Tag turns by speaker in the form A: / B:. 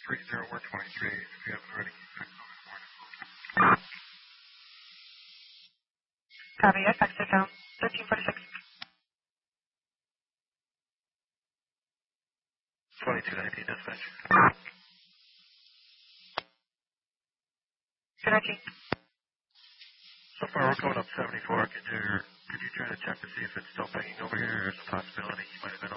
A: 30123, if you haven't already.
B: Copy, yes, exit down. 1346.
A: 2290, dispatch.
B: Good night, Chief.
A: So far, we're going up 74. Could you try to check to see if it's still pinging over here, or is it a possibility you might have been